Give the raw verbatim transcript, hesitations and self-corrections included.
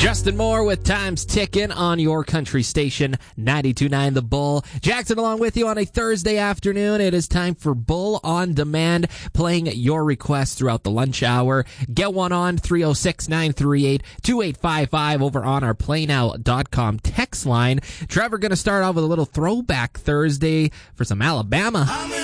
Justin Moore with Time's Ticking on your country station, ninety-two point nine The Bull. Jackson along with you on a Thursday afternoon. It is time for Bull on Demand, playing your requests throughout the lunch hour. Get one on three oh six, nine three eight, two eight five five over on our play now dot com text line. Trevor going to start off with a little throwback Thursday for some Alabama.